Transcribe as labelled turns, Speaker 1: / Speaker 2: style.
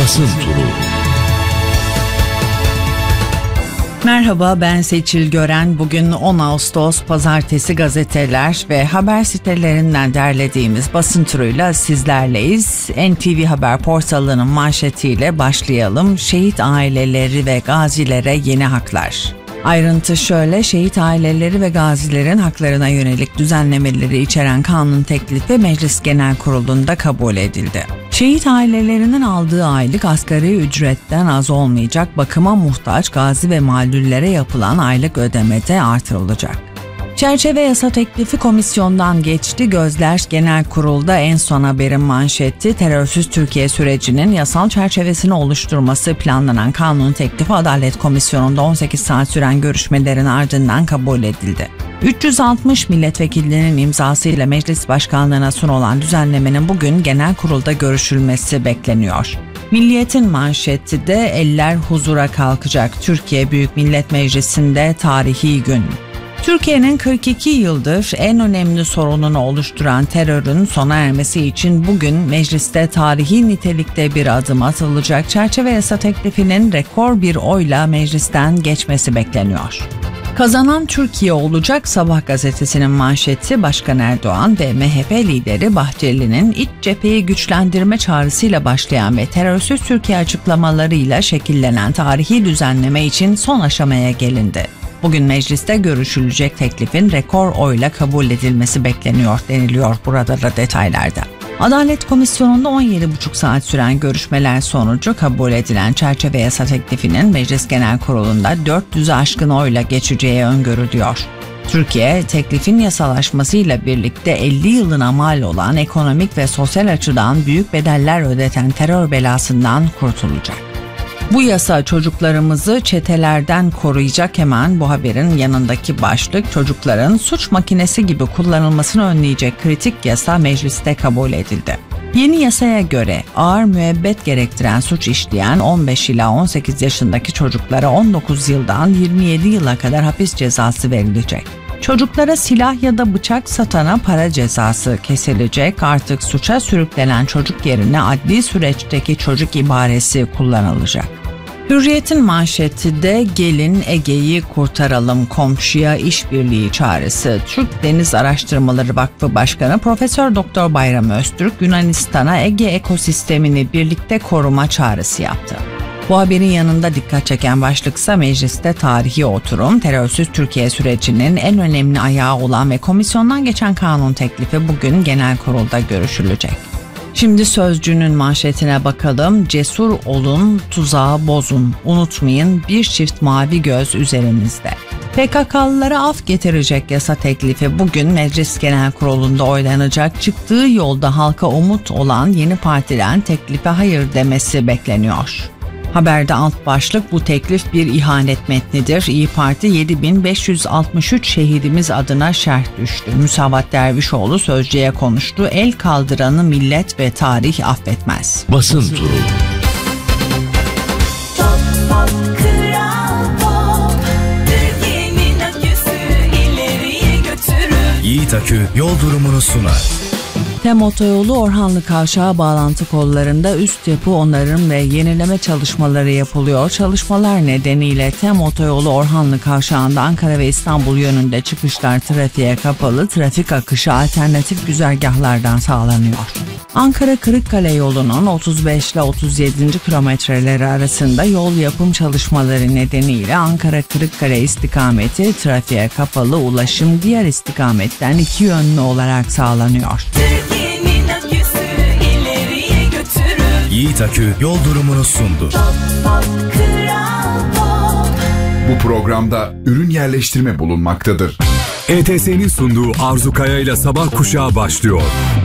Speaker 1: Basın Turu.
Speaker 2: Merhaba, ben Seçil Gören. Bugün 10 Ağustos Pazartesi gazeteler ve haber sitelerinden derlediğimiz basın turuyla sizlerleyiz. NTV Haber portalının manşetiyle başlayalım. Şehit aileleri ve gazilere yeni haklar. Ayrıntı şöyle: şehit aileleri ve gazilerin haklarına yönelik düzenlemeleri içeren kanun teklifi Meclis Genel Kurulu'nda kabul edildi. Şehit ailelerinin aldığı aylık asgari ücretten az olmayacak, bakıma muhtaç gazi ve mağlullere yapılan aylık ödemede artırılacak. Çerçeve yasa teklifi komisyondan geçti. Gözler Genel Kurul'da. En son haberin manşeti: terörsüz Türkiye sürecinin yasal çerçevesini oluşturması planlanan kanun teklifi Adalet Komisyonu'nda 18 saat süren görüşmelerin ardından kabul edildi. 360 milletvekillerinin imzasıyla meclis başkanlığına sunulan düzenlemenin bugün genel kurulda görüşülmesi bekleniyor. Milliyet'in manşeti de eller huzura kalkacak. Türkiye Büyük Millet Meclisi'nde tarihi gün. Türkiye'nin 42 yıldır en önemli sorununu oluşturan terörün sona ermesi için bugün mecliste tarihi nitelikte bir adım atılacak. Çerçeve yasa teklifinin rekor bir oyla meclisten geçmesi bekleniyor. Kazanan Türkiye olacak. Sabah gazetesinin manşeti: Başkan Erdoğan ve MHP lideri Bahçeli'nin iç cepheyi güçlendirme çağrısıyla başlayan ve terörsüz Türkiye açıklamalarıyla şekillenen tarihi düzenleme için son aşamaya gelindi. Bugün mecliste görüşülecek teklifin rekor oyla kabul edilmesi bekleniyor deniliyor burada da detaylarda. Adalet Komisyonu'nda 17,5 saat süren görüşmeler sonucu kabul edilen çerçeve yasa teklifinin Meclis Genel Kurulu'nda 400'ü aşkın oyla geçeceği öngörülüyor. Türkiye, teklifin yasalaşmasıyla birlikte 50 yılına mal olan ekonomik ve sosyal açıdan büyük bedeller ödeten terör belasından kurtulacak. Bu yasa çocuklarımızı çetelerden koruyacak. Hemen bu haberin yanındaki başlık: çocukların suç makinesi gibi kullanılmasını önleyecek kritik yasa mecliste kabul edildi. Yeni yasaya göre ağır müebbet gerektiren suç işleyen 15 ila 18 yaşındaki çocuklara 19 yıldan 27 yıla kadar hapis cezası verilecek. Çocuklara silah ya da bıçak satana para cezası kesilecek. Artık suça sürüklenen çocuk yerine adli süreçteki çocuk ibaresi kullanılacak. Hürriyet'in manşeti de gelin Ege'yi kurtaralım, komşuya işbirliği çağrısı. Türk Deniz Araştırmaları Vakfı Başkanı Profesör Doktor Bayram Öztürk, Yunanistan'a Ege ekosistemini birlikte koruma çağrısı yaptı. Bu haberin yanında dikkat çeken başlıksa mecliste tarihi oturum, terörsüz Türkiye sürecinin en önemli ayağı olan ve komisyondan geçen kanun teklifi bugün genel kurulda görüşülecek. Şimdi Sözcü'nün manşetine bakalım. Cesur olun, tuzağı bozun. Unutmayın, bir çift mavi göz üzerinizde. PKK'lılara af getirecek yasa teklifi bugün Meclis Genel Kurulu'nda oylanacak. Çıktığı yolda halka umut olan yeni partiden teklife hayır demesi bekleniyor. Haberde alt başlık: bu teklif bir ihanet metnidir. İYİ Parti 7563 şehidimiz adına şerh düştü. Müsavat Dervişoğlu Sözcü'ye konuştu. El kaldıranı millet ve tarih affetmez.
Speaker 1: Basın Turu.
Speaker 3: Yiğit Akü yol durumunu sunar.
Speaker 2: TEM Otoyolu Orhanlı Kavşağı bağlantı kollarında üst yapı onarım ve yenileme çalışmaları yapılıyor. Çalışmalar nedeniyle TEM Otoyolu Orhanlı Kavşağı'nda Ankara ve İstanbul yönünde çıkışlar trafiğe kapalı. Trafik akışı alternatif güzergahlardan sağlanıyor. Ankara-Kırıkkale yolunun 35 ile 37. kilometreleri arasında yol yapım çalışmaları nedeniyle Ankara-Kırıkkale istikameti trafiğe kapalı, ulaşım diğer istikametten iki yönlü olarak sağlanıyor.
Speaker 3: Yiğit Akü yol durumunu sundu.
Speaker 4: Bu programda ürün yerleştirme bulunmaktadır.
Speaker 3: ETS'nin sunduğu Arzu Kaya ile Sabah Kuşağı başlıyor.